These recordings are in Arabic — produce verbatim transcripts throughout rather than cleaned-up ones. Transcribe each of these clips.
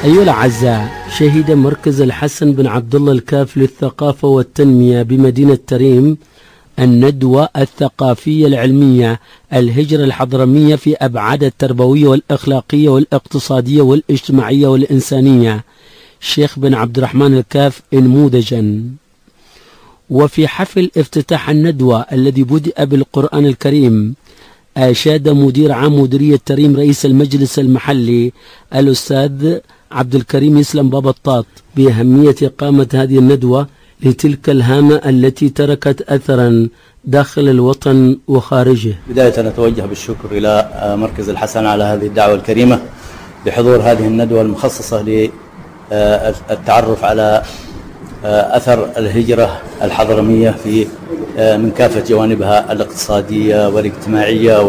أيها الأعزاء، شهد مركز الحسن بن عبد الله الكاف للثقافة والتنمية بمدينة تريم الندوة الثقافية العلمية الهجرة الحضرمية في أبعادها التربوية والأخلاقية والاقتصادية والاجتماعية والإنسانية، الشيخ بن عبد الرحمن الكاف نموذجا. وفي حفل افتتاح الندوة الذي بدأ بالقرآن الكريم، أشاد مدير عام مديرية تريم رئيس المجلس المحلي الأستاذ عبد الكريم يسلم بابطاط بأهمية إقامة هذه الندوة لتلك الهامة التي تركت أثرا داخل الوطن وخارجه. بداية نتوجه بالشكر إلى مركز الحسن على هذه الدعوة الكريمة بحضور هذه الندوة المخصصة للتعرف على أثر الهجرة الحضرمية في من كافة جوانبها الاقتصادية والاجتماعية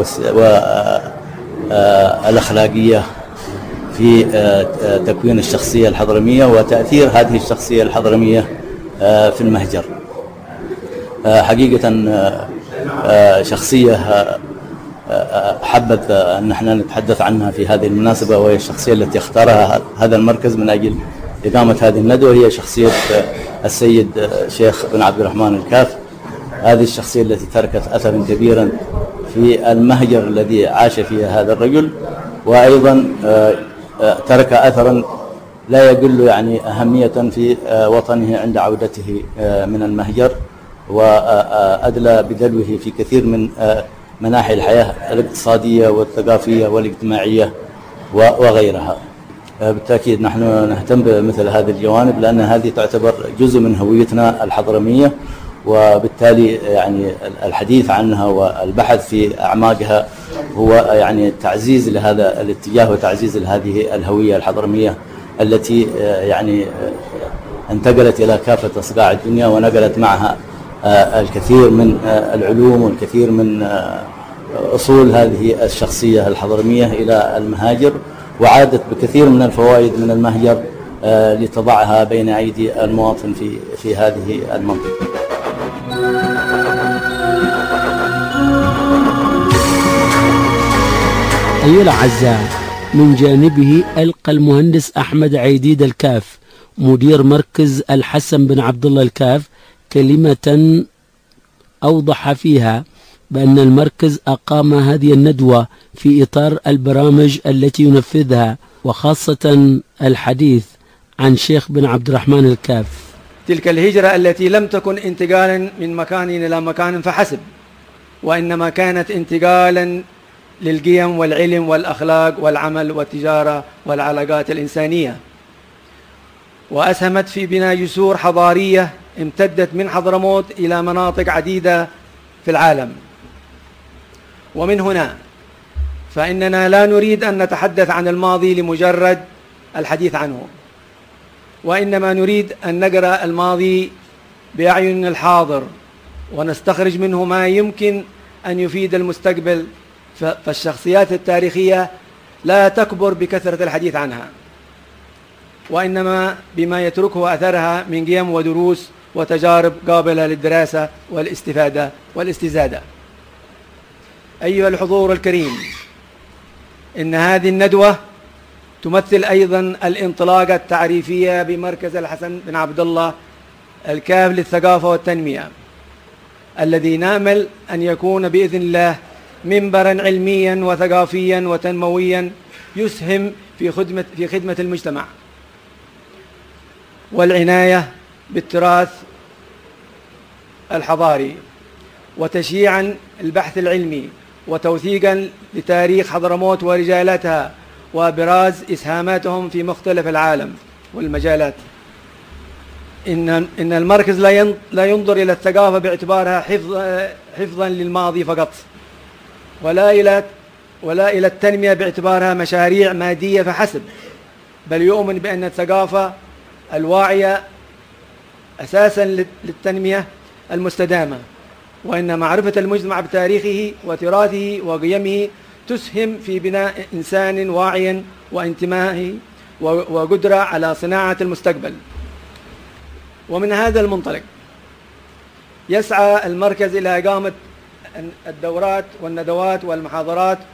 والأخلاقية في تكوين الشخصية الحضرمية وتأثير هذه الشخصية الحضرمية في المهجر. حقيقة شخصية حبت أن نحن نتحدث عنها في هذه المناسبة، وهي الشخصية التي اختارها هذا المركز من أجل إقامة هذه الندوة، هي شخصية السيد شيخ بن عبد الرحمن الكاف. هذه الشخصية التي تركت أثرا كبيرا في المهجر الذي عاش فيه هذا الرجل، وأيضا ترك أثرا لا يقل يعني أهمية في وطنه عند عودته من المهجر، وأدلى بدلوه في كثير من مناحي الحياة الاقتصادية والثقافية والاجتماعية وغيرها. بالتأكيد نحن نهتم بمثل هذه الجوانب لأن هذه تعتبر جزء من هويتنا الحضرمية، وبالتالي يعني الحديث عنها والبحث في أعماقها هو يعني تعزيز لهذا الاتجاه وتعزيز لهذه الهوية الحضرمية التي يعني انتقلت إلى كافة أصقاع الدنيا ونقلت معها الكثير من العلوم والكثير من أصول هذه الشخصية الحضرمية إلى المهاجر، وعادت بكثير من الفوائد من المهجر لتضعها بين أيدي المواطن في في هذه المنطقة. أيها الأعزاء، من جانبه ألقى المهندس أحمد عيديد الكاف مدير مركز الحسن بن عبد الله الكاف كلمة أوضح فيها بأن المركز أقام هذه الندوة في إطار البرامج التي ينفذها، وخاصة الحديث عن شيخ بن عبد الرحمن الكاف. تلك الهجرة التي لم تكن انتقالا من مكان إلى مكان فحسب، وإنما كانت انتقالا للقيم والعلم والأخلاق والعمل والتجارة والعلاقات الإنسانية، وأسهمت في بناء جسور حضارية امتدت من حضرموت إلى مناطق عديدة في العالم. ومن هنا فإننا لا نريد أن نتحدث عن الماضي لمجرد الحديث عنه، وإنما نريد أن نقرأ الماضي بأعين الحاضر ونستخرج منه ما يمكن أن يفيد المستقبل. فالشخصيات التاريخية لا تكبر بكثرة الحديث عنها، وإنما بما يتركه أثرها من قيم ودروس وتجارب قابلة للدراسة والاستفادة والاستزادة. أيها الحضور الكريم، إن هذه الندوة تمثل أيضا الانطلاقة التعريفية بمركز الحسن بن عبد الله الكاف للثقافة والتنمية، الذي نأمل أن يكون بإذن الله منبرا علميا وثقافيا وتنمويا يسهم في خدمة في خدمة المجتمع والعناية بالتراث الحضاري، وتشييعا البحث العلمي، وتوثيقا لتاريخ حضرموت ورجالتها، وابراز اسهاماتهم في مختلف العالم والمجالات. ان ان المركز لا ينظر الى الثقافه باعتبارها حفظ حفظا للماضي فقط، ولا الى ولا الى التنميه باعتبارها مشاريع ماديه فحسب، بل يؤمن بان الثقافه الواعيه اساسا للتنميه المستدامه، وان معرفه المجتمع بتاريخه وتراثه وقيمه تسهم في بناء إنسان واعي وانتمائه وقدرة على صناعة المستقبل. ومن هذا المنطلق يسعى المركز إلى إقامة الدورات والندوات والمحاضرات